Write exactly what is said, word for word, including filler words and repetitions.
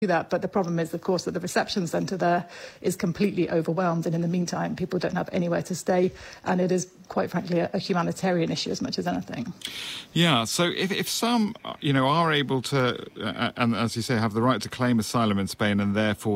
that, but the problem is, of course, that the reception centre there is completely overwhelmed, and in the meantime people don't have anywhere to stay, and it is quite frankly a, a humanitarian issue as much as anything. Yeah, so if, if some, you know, are able to, uh, and as you say, have the right to claim asylum in Spain and therefore